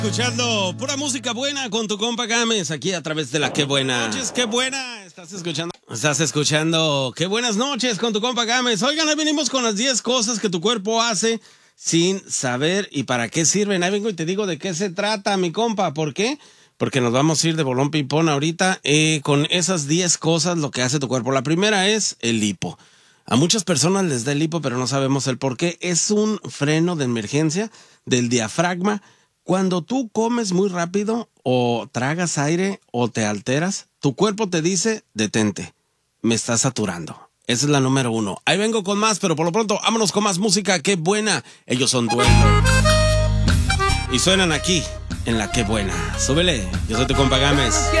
Escuchando pura música buena con tu compa Gámez aquí a través de la Qué Buena. Noches, qué buena. Estás escuchando Qué Buenas Noches con tu compa Gámez. Oigan, ahí venimos con las 10 cosas que tu cuerpo hace sin saber y para qué sirven. Ahí vengo y te digo de qué se trata, mi compa. ¿Por qué? Porque nos vamos a ir de bolón ping-pong ahorita con esas 10 cosas lo que hace tu cuerpo. La primera es el lipo. A muchas personas les da el lipo, pero no sabemos el por qué. Es un freno de emergencia del diafragma. Cuando tú comes muy rápido o tragas aire o te alteras, tu cuerpo te dice, detente, me estás saturando. Esa es la número 1. Ahí vengo con más, pero por lo pronto, vámonos con más música. ¡Qué buena! Ellos son Duelo. Y suenan aquí, en la Qué Buena. Súbele, yo soy tu compa Gámez.